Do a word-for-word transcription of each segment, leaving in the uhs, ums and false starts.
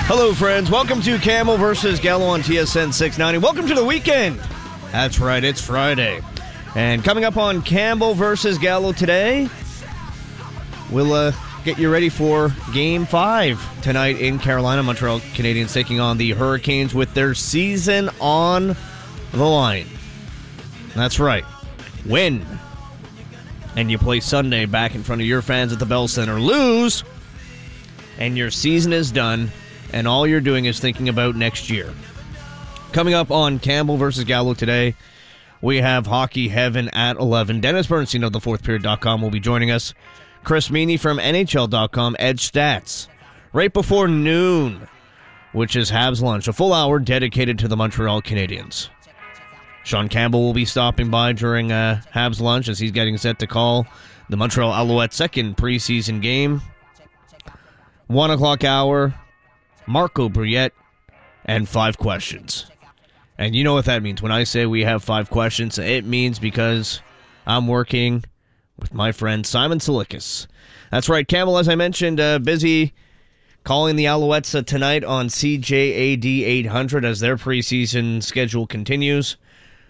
Hello, friends. Welcome to Camel versus Gallo on T S N six ninety. Welcome to the weekend. That's right, it's Friday. And coming up on Campbell versus Gallo today, we'll uh, get you ready for Game five tonight in Carolina. Montreal Canadiens taking on the Hurricanes with their season on the line. That's right. Win. And you play Sunday back in front of your fans at the Bell Center. Lose, and your season is done, and all you're doing is thinking about next year. Coming up on Campbell versus Gallo today, we have Hockey Heaven at eleven. Dennis Bernstein of the fourth period dot com will be joining us. Chris Meany from N H L dot com, Edge Stats. Right before noon, which is Habs Lunch, a full hour dedicated to the Montreal Canadiens. Sean Campbell will be stopping by during uh, Habs Lunch as he's getting set to call the Montreal Alouettes' second preseason game. One o'clock hour, Marco Briette, and five questions. And you know what that means. When I say we have five questions, it means because I'm working with my friend Simon Silikas. That's right, Campbell, as I mentioned, uh, busy calling the Alouettes uh, tonight on C J A D eight hundred as their preseason schedule continues.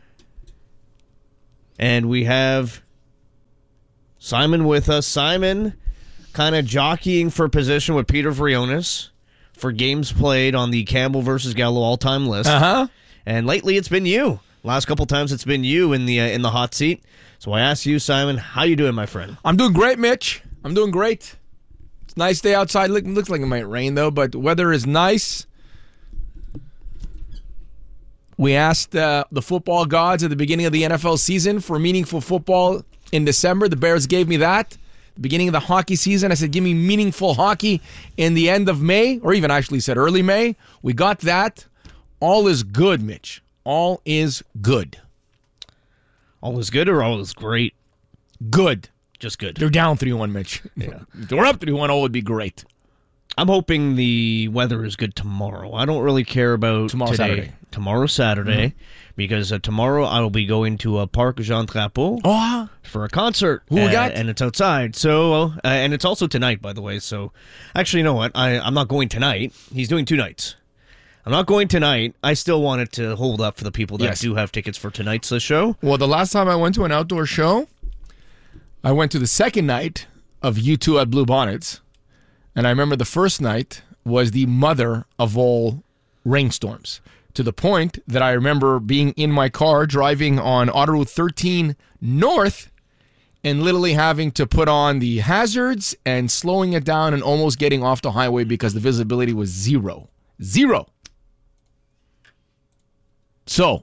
And we have Simon with us. Simon kind of jockeying for position with Peter Vrionis for games played on the Campbell versus Gallo all-time list. Uh-huh. And lately it's been you. Last couple times it's been you in the uh, in the hot seat. So I ask you, Simon, how you doing, my friend? I'm doing great, Mitch. I'm doing great. It's a nice day outside. Look, looks like it might rain, though, but the weather is nice. We asked uh, the football gods at the beginning of the N F L season for meaningful football in December. The Bears gave me that. The beginning of the hockey season, I said, give me meaningful hockey in the end of May, or even actually said early May. We got that. All is good, Mitch. All is good. All is good or all is great? Good. Just good. They're down three one, Mitch. Yeah. If they're up three one, all would be great. I'm hoping the weather is good tomorrow. I don't really care about Tomorrow, today. Saturday. Tomorrow, Saturday, mm-hmm. because uh, tomorrow I will be going to uh, Parc Jean Drapeau oh. for a concert. Who we uh, got? And it's outside. So, uh, and it's also tonight, by the way. So, actually, you know what? I, I'm not going tonight. He's doing two nights. I'm not going tonight. I still wanted to hold up for the people that yes. do have tickets for tonight's uh, show. Well, the last time I went to an outdoor show, I went to the second night of U two at Blue Bonnets. And I remember the first night was the mother of all rainstorms, to the point that I remember being in my car driving on Autoroute thirteen North and literally having to put on the hazards and slowing it down and almost getting off the highway because the visibility was zero. Zero. So,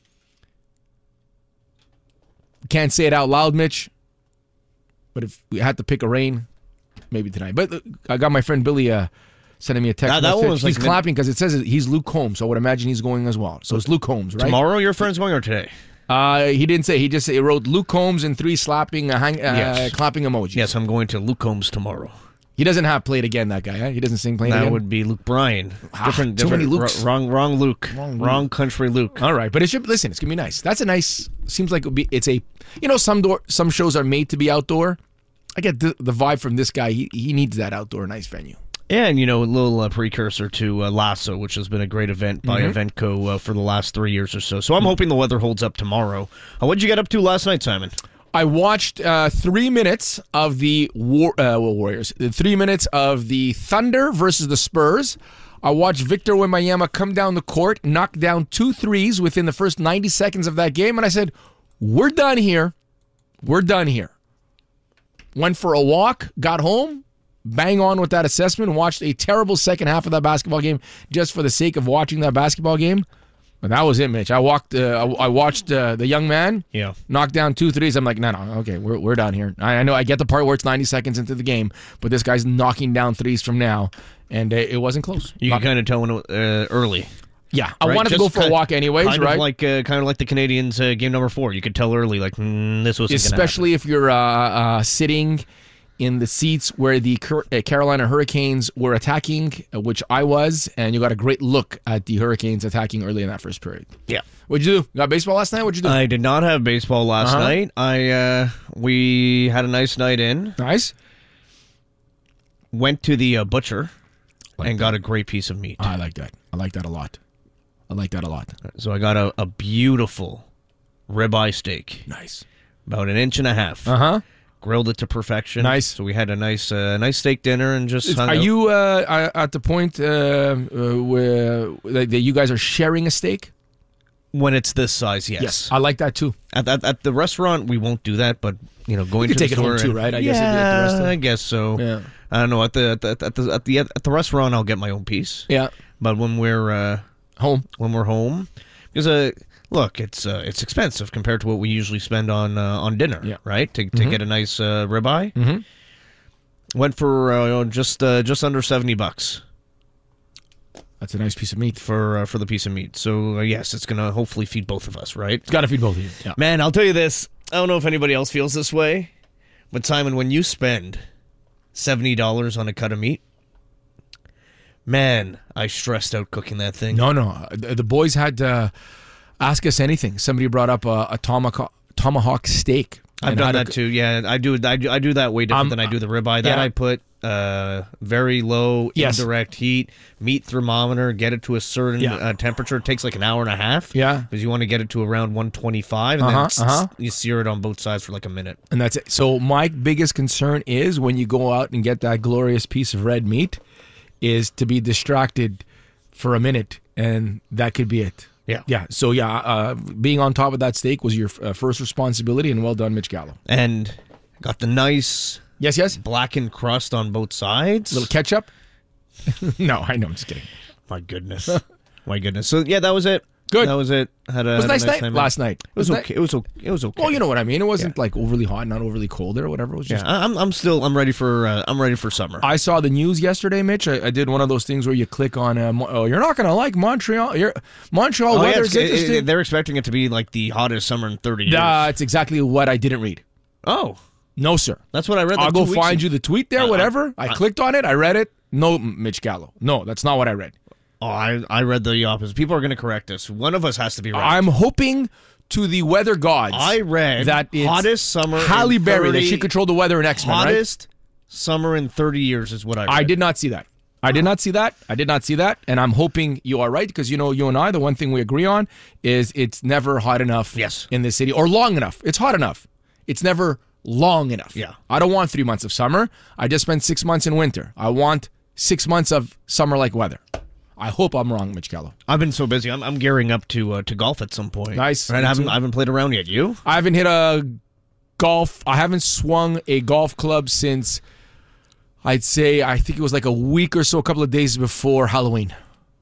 can't say it out loud, Mitch, but if we had to pick a rain, maybe tonight. But uh, I got my friend Billy uh, sending me a text that, that message. one was he's like clapping because it says he's Luke Combs, so I would imagine he's going as well. So it's Luke Combs, right? Tomorrow your friend's going or today? Uh, he didn't say. He just he wrote Luke Combs and three slapping, uh, hang, uh, yes. clapping emojis. Yes, I'm going to Luke Combs tomorrow. He doesn't have Play It Again, that guy. Huh? He doesn't sing Play It That Again? would be Luke Bryan. Ah, Different, too different. many Lukes. r- wrong, wrong Luke. Wrong Wrong, Luke. country Luke. All right, but it should listen. It's gonna be nice. That's a nice. Seems like it would be. It's a. You know, some door, some shows are made to be outdoor. I get the, the vibe from this guy. He he needs that outdoor nice venue. Yeah, and you know, a little uh, precursor to uh, Lasso, which has been a great event by mm-hmm. Eventco uh, for the last three years or so. So I'm hoping the weather holds up tomorrow. Uh, what did you get up to last night, Simon? I watched uh, three minutes of the war, uh, well, Warriors. Three minutes of the Thunder versus the Spurs. I watched Victor Wembanyama come down the court, knock down two threes within the first ninety seconds of that game, and I said, "We're done here. We're done here." Went for a walk, got home, bang on with that assessment, watched a terrible second half of that basketball game just for the sake of watching that basketball game. But that was it, Mitch. I walked. Uh, I, I watched uh, the young man yeah. knock down two threes. I'm like, no, no, okay, we're we're done here. I, I know I get the part where it's ninety seconds into the game, but this guy's knocking down threes from now, and uh, it wasn't close. You Not, can kind of tell when it, uh, early. Yeah, I right? wanted Just to go for kind, a walk anyways, kind right? Of like uh, kind of like the Canadians uh, game number four. You could tell early, like mm, this was especially if you're uh, uh, sitting in the seats where the Carolina Hurricanes were attacking, which I was, and you got a great look at the Hurricanes attacking early in that first period. Yeah. What'd you do? You got baseball last night? What'd you do? I did not have baseball last uh-huh. night. I uh, we had a nice night in. Nice. Went to the uh, butcher. Like and that. got a great piece of meat. I like that. I like that a lot. I like that a lot. So I got a, a beautiful ribeye steak, Nice. about an inch and a half. Uh huh. Grilled it to perfection. Nice. So we had a nice, uh, nice steak dinner and just. hung Are out. you uh, at the point uh, uh, where that you guys are sharing a steak? When it's this size, yes. I like that too. At, at, at the restaurant, we won't do that, but you know, going You to can the take it home store too, and- right? I guess yeah, it'd be at the restaurant. I guess so. Yeah. I don't know. At the at the at the at the, at the restaurant, I'll get my own piece. Yeah. But when we're uh, Home. when we're home, because uh, look, it's uh, it's expensive compared to what we usually spend on uh, on dinner, Yeah. right? To to get a nice uh, ribeye, Mhm. went for uh, just uh, just under seventy bucks That's a nice piece of meat. for uh, for the piece of meat. So uh, yes, it's gonna hopefully feed both of us, right? It's got to feed both of you. Yeah. Man, I'll tell you this. I don't know if anybody else feels this way, but Simon, when you spend seventy dollars on a cut of meat, man, I stressed out cooking that thing. No, no. The the boys had to ask us anything. Somebody brought up a, a tomahawk, tomahawk steak. I've and done had that to- too. Yeah, I do. I do, I do that way different Um, than I do the ribeye. That yeah. I put uh, very low Yes. indirect heat, meat thermometer, get it to a certain Yeah. uh, temperature. It takes like an hour and a half. Yeah. because you want to get it to around one twenty-five, and Uh-huh, then s- uh-huh. you sear it on both sides for like a minute. And that's it. So my biggest concern is when you go out and get that glorious piece of red meat, is to be distracted for a minute, and that could be it. Yeah. Yeah. So yeah, uh, being on top of that steak was your uh, first responsibility, and well done, Mitch Gallo. And got the nice Yes. Yes. blackened crust on both sides. Little ketchup. No, I know. I'm just kidding. My goodness. My goodness. So yeah, that was it. Good. That was it. Had a, It was a had a nice night time. last night. It was Wasn't okay. It was okay. It was okay. Well, you know what I mean. It wasn't like overly hot, not overly cold or whatever. It was just. yeah, I- I'm I'm still I'm ready for uh, I'm ready for summer. I saw the news yesterday, Mitch. I, I did one of those things where you click on. Uh, Mo- oh, you're not going to like Montreal. You're, Montreal Oh, yeah, weather's it's- it- interesting. it- they're expecting it to be like the hottest summer in thirty years. That's exactly what I didn't read. Oh, No, sir. that's what I read. I'll like go two weeks find ago. you the tweet there, Uh, whatever. I uh, clicked on it. I read it. No, Mitch Gallo. No, that's not what I read. Oh, I I read the opposite. People are going to correct us. One of us has to be right. I'm hoping to the weather gods. I read that it's hottest summer in Halle Berry that thirty she controlled the weather in X-Men, right? hottest summer in thirty years is what I read. I did not see that. I did not see that. I did not see that. And I'm hoping you are right because, you know, you and I, the one thing we agree on is it's never hot enough Yes. in this city or long enough. It's hot enough. It's never long enough. Yeah. I don't want three months of summer. I just spent six months in winter. I want six months of summer-like weather. I hope I'm wrong, Mitch Gallo. I've been so busy. I'm, I'm gearing up to uh, to golf at some point. Nice. Right? Me I haven't too. I haven't played around yet. You? I haven't hit a golf. I haven't swung a golf club since, I'd say, I think it was like a week or so, a couple of days before Halloween.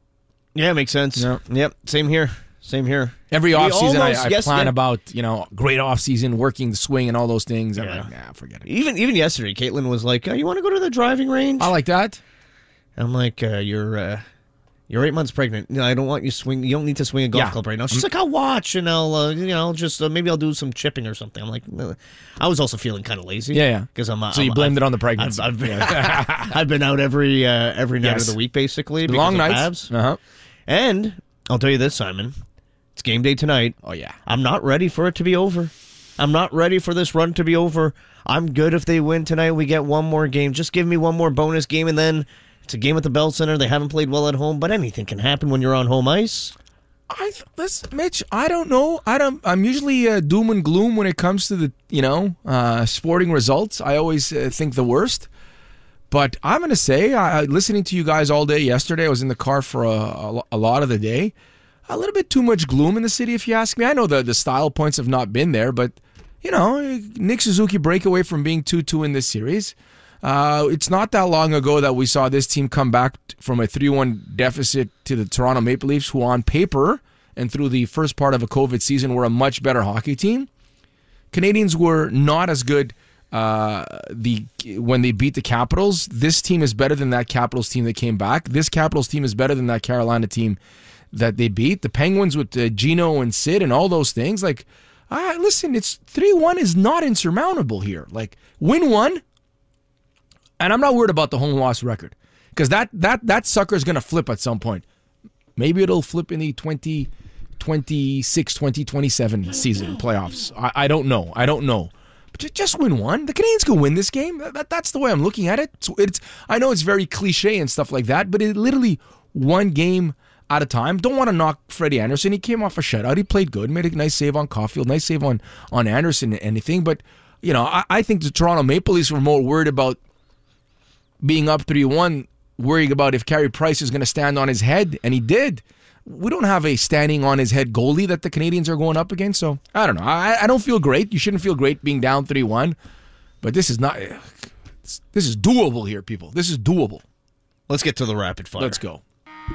Yeah, makes sense. Yeah. Yep. Same here. Same here. Every We off season, I, almost- I yes, plan yeah. about, you know, great off season, working the swing and all those things. I'm Yeah. like, nah, forget it. Even even yesterday, Caitlin was like, oh, "You want to go to the driving range?" I like that. I'm like, uh, "You're uh, you're eight months pregnant. No, I don't want you swing. You don't need to swing a golf Yeah. club right now." She's like, "I'll watch and I'll uh, you know I'll just uh, maybe I'll do some chipping or something." I'm like, no. I was also feeling kind of lazy. Yeah, yeah. Because I'm uh, So you I'm- blamed I've- it on the pregnancy. I've, I've, been, I've been out every uh, every night Yes. of the week basically. because Long of nights. Babs. Uh-huh. And I'll tell you this, Simon. It's game day tonight. Oh, yeah. I'm not ready for it to be over. I'm not ready for this run to be over. I'm good if they win tonight. We get one more game. Just give me one more bonus game, and then it's a game at the Bell Center. They haven't played well at home, but anything can happen when you're on home ice. I listen, Mitch. I don't know. I don't. I'm usually uh, doom and gloom when it comes to the you know uh, sporting results. I always uh, think the worst. But I'm going to say, I, I- listening to you guys all day yesterday, I was in the car for a, a, lo- a lot of the day. A little bit too much gloom in the city, if you ask me. I know the the style points have not been there, but you know, Nick Suzuki breakaway from being two two in this series. Uh, it's not that long ago that we saw this team come back t- from a three one deficit to the Toronto Maple Leafs, who on paper and through the first part of a COVID season were a much better hockey team. Canadians were not as good uh, the when they beat the Capitals. This team is better than that Capitals team that came back. This Capitals team is better than that Carolina team that they beat. The Penguins with uh, Gino and Sid and all those things. Like, uh, listen, it's three one is not insurmountable here. Like, win one. And I'm not worried about the home loss record because that that that sucker is going to flip at some point. Maybe it'll flip in the twenty twenty-six, twenty twenty-seven season playoffs. I, I don't know. I don't know. J- Just win one. The Canadiens can win this game. That, that's the way I'm looking at it. It's, it's I know it's very cliche and stuff like that, but it literally one game at a time. Don't want to knock Freddie Anderson. He came off a shutout. He played good. Made a nice save on Caulfield. Nice save on, on Anderson and anything. But, you know, I, I think the Toronto Maple Leafs were more worried about being up three one, worrying about if Carey Price is going to stand on his head, and he did. We don't have a standing on his head goalie that the Canadiens are going up against, so I don't know. I, I don't feel great. You shouldn't feel great being down three one, but this is not. This is doable here, people. This is doable. Let's get to the rapid fire. Let's go.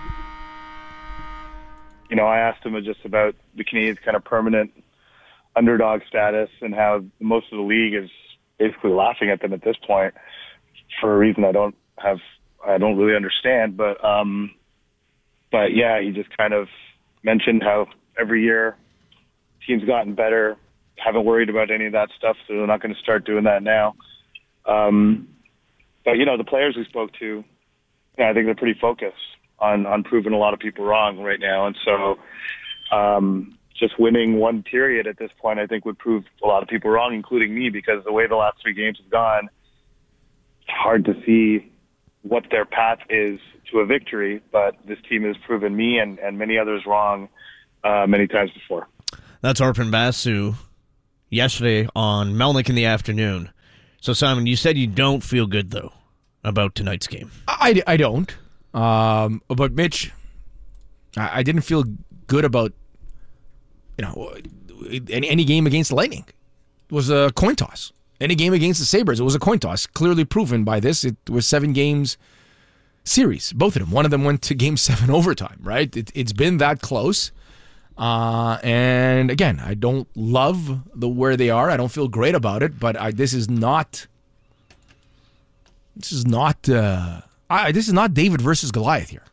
You know, I asked him just about the Canadiens' kind of permanent underdog status and how most of the league is basically laughing at them at this point for a reason I don't have, I don't really understand. But, um, but yeah, he just kind of mentioned how every year team's gotten better, haven't worried about any of that stuff, so they're not going to start doing that now. Um, but you know, the players we spoke to, yeah, I think they're pretty focused on, on proving a lot of people wrong right now. And so um, just winning one period at this point, I think would prove a lot of people wrong, including me, because the way the last three games have gone, it's hard to see what their path is to a victory. But this team has proven me and, and many others wrong uh, many times before. That's Arpon Basu yesterday on Melnick in the afternoon. So, Simon, you said you don't feel good, though, about tonight's game. I, I don't. Um, but, Mitch, I, I didn't feel good about, you know, any, any game against the Lightning. It was a coin toss. Any game against the Sabres, it was a coin toss. Clearly proven by this. It was seven games series, both of them. One of them went to game seven overtime, right? It, it's been that close. Uh, and again, I don't love the where they are. I don't feel great about it, but I, this is not, this is not, uh, I, this is not David versus Goliath here.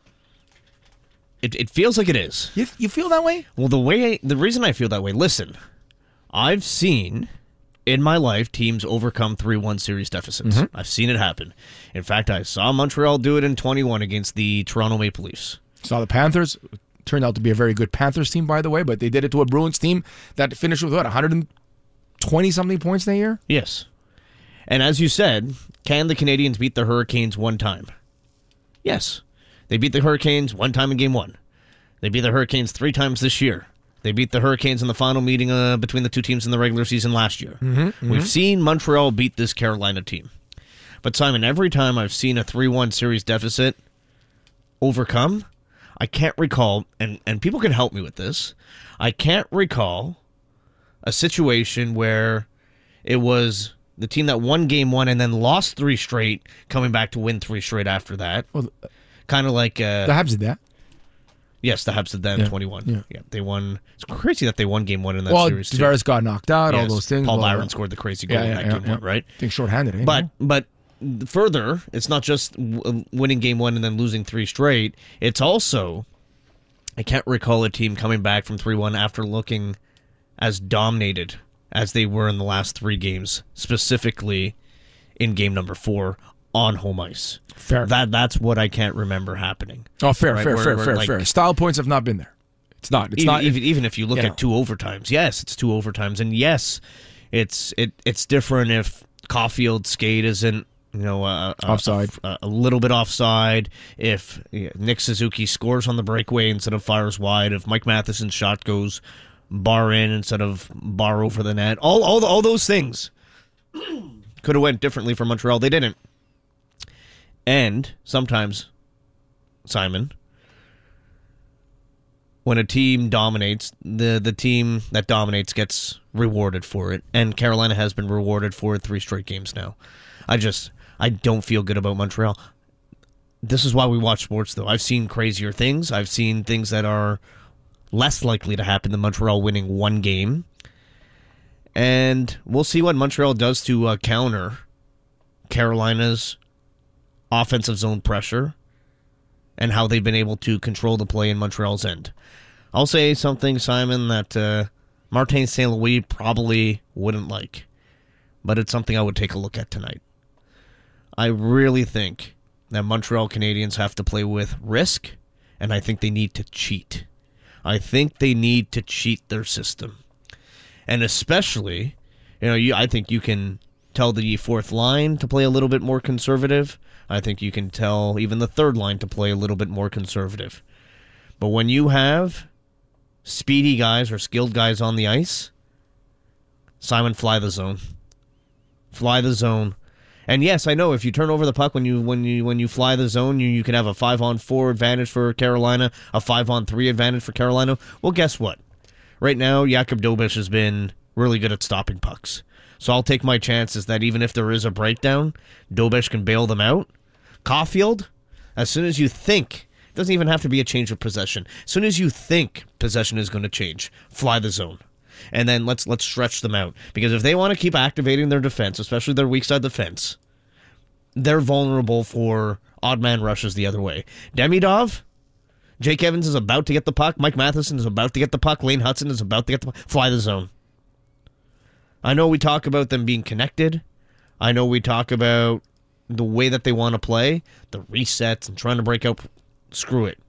It it feels like it is. You, you feel that way? Well, the way, the reason I feel that way, listen, I've seen in my life teams overcome three one series deficits. Mm-hmm. I've seen it happen. In fact, I saw Montreal do it in twenty-one against the Toronto Maple Leafs. Saw the Panthers. Turned out to be a very good Panthers team, by the way, but they did it to a Bruins team that finished with, what, one hundred twenty-something points that year? Yes. And as you said, can the Canadiens beat the Hurricanes one time? Yes. They beat the Hurricanes one time in game one. They beat the Hurricanes three times this year. They beat the Hurricanes in the final meeting uh, between the two teams in the regular season last year. Mm-hmm, mm-hmm. We've seen Montreal beat this Carolina team. But, Simon, every time I've seen a three one series deficit overcome, I can't recall, and, and people can help me with this, I can't recall a situation where it was the team that won game one and then lost three straight, coming back to win three straight after that. Well, kind of like... Uh, the Habs did that. Yes, the Habs did that in yeah, twenty-one. Yeah. yeah, they won. It's crazy that they won game one in that well, series, too. Tavares got knocked out, yes, all those things. Paul well, Byron scored the crazy goal yeah, yeah, in that yeah, game yeah. one, right? I think shorthanded, eh? But, no? but further, it's not just w- winning game one and then losing three straight. It's also... I can't recall a team coming back from three one after looking as dominated as they were in the last three games, specifically in game number four on home ice. Fair. That That's what I can't remember happening. Oh, fair, right? fair, Where, fair, where, fair, like, fair. Style points have not been there. It's not. It's even, not. Even, even if you look you at know. two overtimes, yes, it's two overtimes. And yes, it's it it's different if Caulfield's skate isn't, you know, uh, offside, a, a little bit offside. If yeah, Nick Suzuki scores on the breakaway instead of fires wide, if Mike Matheson's shot goes bar in instead of bar over the net, all all all those things could have went differently for Montreal. They didn't. And sometimes, Simon, when a team dominates, the the team that dominates gets rewarded for it, and Carolina has been rewarded for it three straight games now. I just. I don't feel good about Montreal. This is why we watch sports, though. I've seen crazier things. I've seen things that are less likely to happen than Montreal winning one game. And we'll see what Montreal does to uh, counter Carolina's offensive zone pressure and how they've been able to control the play in Montreal's end. I'll say something, Simon, that uh, Martin Saint Louis probably wouldn't like, but it's something I would take a look at tonight. I really think that Montreal Canadiens have to play with risk, and I think they need to cheat. I think they need to cheat their system. And especially You know, you I think you can tell the fourth line to play a little bit more conservative. I think you can tell even the third line to play a little bit more conservative. But when you have speedy guys or skilled guys on the ice, Simon, fly the zone. Fly the zone. And yes, I know if you turn over the puck when you when you when you fly the zone, you, you can have a five on four advantage for Carolina, a five on three advantage for Carolina. Well, guess what? Right now, Jakub Dobeš has been really good at stopping pucks. So I'll take my chances that even if there is a breakdown, Dobeš can bail them out. Caulfield, as soon as you think, it doesn't even have to be a change of possession. As soon as you think possession is going to change, fly the zone. And then let's let's stretch them out. Because if they want to keep activating their defense, especially their weak side defense, they're vulnerable for odd man rushes the other way. Demidov, Jake Evans is about to get the puck. Mike Matheson is about to get the puck. Lane Hudson is about to get the puck. Fly the zone. I know we talk about them being connected. I know we talk about the way that they want to play, the resets and trying to break out. Screw it.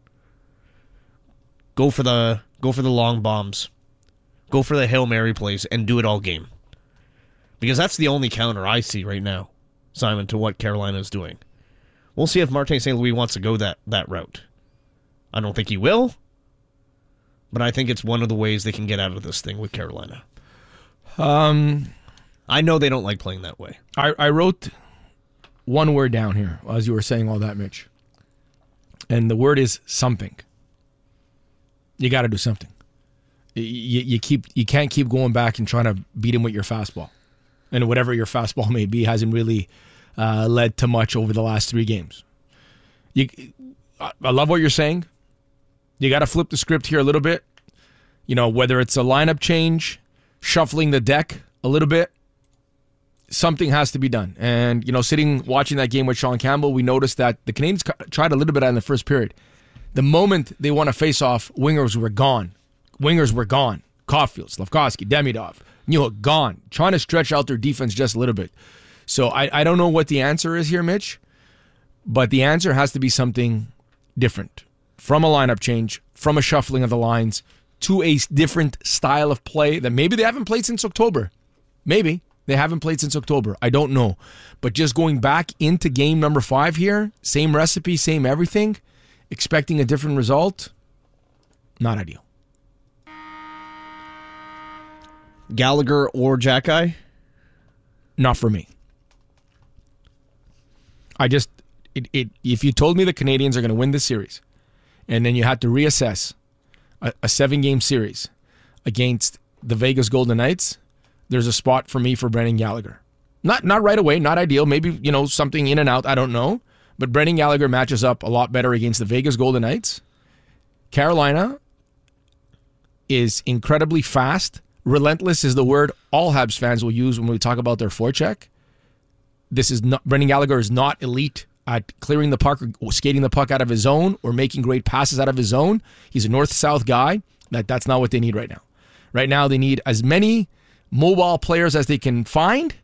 Go for the go for the long bombs. Go for the Hail Mary plays and do it all game. Because that's the only counter I see right now, Simon, to what Carolina is doing. We'll see if Martin Saint Louis wants to go that, that route. I don't think he will, but I think it's one of the ways they can get out of this thing with Carolina. Um, I know they don't like playing that way. I, I wrote one word down here as you were saying all that, Mitch. And the word is something. You got to do something. You, you keep you can't keep going back and trying to beat him with your fastball. And whatever your fastball may be hasn't really uh, led to much over the last three games. You, I love what you're saying. You got to flip the script here a little bit. You know, whether it's a lineup change, shuffling the deck a little bit, something has to be done. And, you know, sitting, watching that game with Sean Campbell, we noticed that the Canadians tried a little bit in the first period. The moment they won a face-off, wingers were gone. Wingers were gone. Caulfield, Slafkovsky, Demidov, Newhook, gone. Trying to stretch out their defense just a little bit. So I, I don't know what the answer is here, Mitch, but the answer has to be something different. From a lineup change, from a shuffling of the lines, to a different style of play that maybe they haven't played since October. Maybe. They haven't played since October. I don't know. But just going back into game number five here, same recipe, same everything, expecting a different result, not ideal. Gallagher or Jackeye? Not for me. I just, it, it, if you told me the Canadians are going to win this series, and then you had to reassess a, a seven-game series against the Vegas Golden Knights, there's a spot for me for Brendan Gallagher. Not not right away, not ideal. Maybe, you know, something in and out, I don't know. But Brendan Gallagher matches up a lot better against the Vegas Golden Knights. Carolina is incredibly fast. Relentless is the word all Habs fans will use when we talk about their forecheck. This is not, Brendan Gallagher is not elite at clearing the puck or skating the puck out of his zone or making great passes out of his zone. He's a north-south guy. That That's not what they need right now. Right now they need as many mobile players as they can find,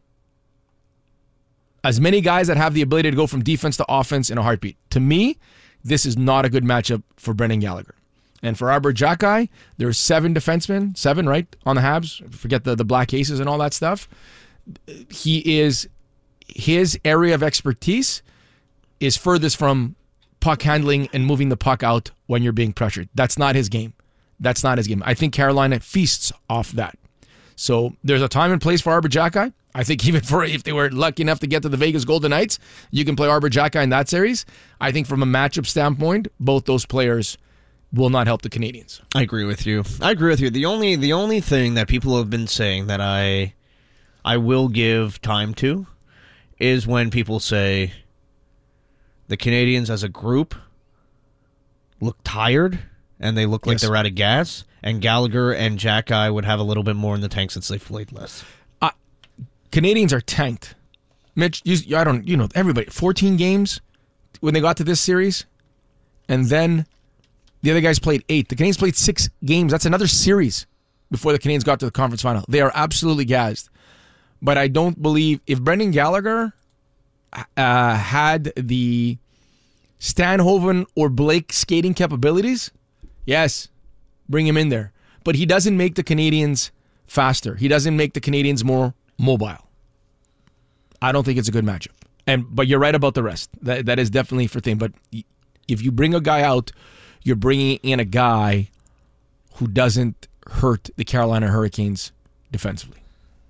as many guys that have the ability to go from defense to offense in a heartbeat. To me, this is not a good matchup for Brendan Gallagher. And for Arber Xhekaj, there's seven defensemen, seven, right, on the Habs. Forget the, the Black Aces and all that stuff. He is, his area of expertise is furthest from puck handling and moving the puck out when you're being pressured. That's not his game. That's not his game. I think Carolina feasts off that. So there's a time and place for Arber Xhekaj. I think even for if they were lucky enough to get to the Vegas Golden Knights, you can play Arber Xhekaj in that series. I think from a matchup standpoint, both those players will not help the Canadians. I agree with you. I agree with you. The only the only thing that people have been saying that I I will give time to is when people say the Canadians as a group look tired and they look like yes. they're out of gas, and Gallagher and Xhekaj would have a little bit more in the tank since they've played less. Uh, Canadians are tanked. Mitch, you, I don't, you know, everybody, fourteen games when they got to this series, and then the other guys played eight. The Canadians played six games. That's another series before the Canadians got to the conference final. They are absolutely gassed. But I don't believe, if Brendan Gallagher uh, had the Stanhoven or Blake skating capabilities, yes, bring him in there. But he doesn't make the Canadians faster. He doesn't make the Canadians more mobile. I don't think it's a good matchup. And but you're right about the rest. That that is definitely for thing. But if you bring a guy out, you're bringing in a guy who doesn't hurt the Carolina Hurricanes defensively.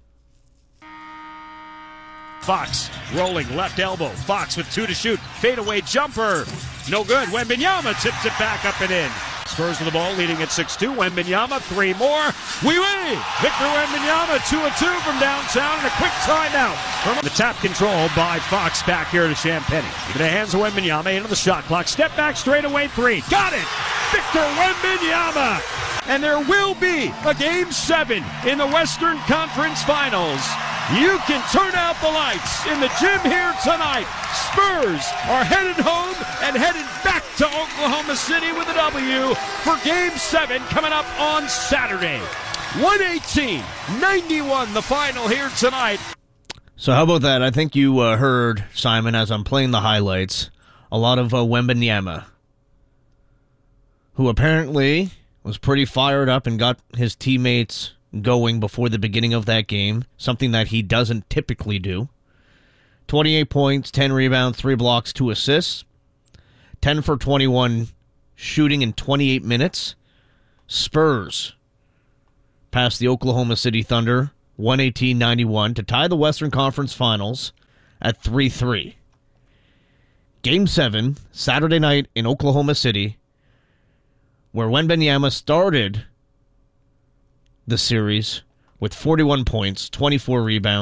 Fox rolling left elbow. Fox with two to shoot. Fadeaway jumper. No good. Wembanyama tips it back up and in. Spurs with the ball, leading at six two. Wembanyama, three more. Oui, oui. Victor Wembanyama, two and two from downtown, and a quick timeout. From the tap control by Fox back here to Champagne. Into the hands of Wembanyama, into the shot clock. Step back, straight away, three. Got it! Victor Wembanyama! And there will be a Game seven in the Western Conference Finals. You can turn out the lights in the gym here tonight. Spurs are headed home and headed back to Oklahoma City with a W for Game seven coming up on Saturday. one eighteen ninety-one the final here tonight. So how about that? I think you uh, heard, Simon, as I'm playing the highlights, a lot of uh, Wembanyama, who apparently was pretty fired up and got his teammates going before the beginning of that game, something that he doesn't typically do. twenty-eight points, ten rebounds, three blocks, two assists. ten for twenty-one shooting in twenty-eight minutes. Spurs passed the Oklahoma City Thunder one eighteen ninety-one to tie the Western Conference Finals at three three. Game seven, Saturday night in Oklahoma City, where Wembanyama started the series with forty-one points, twenty-four rebounds,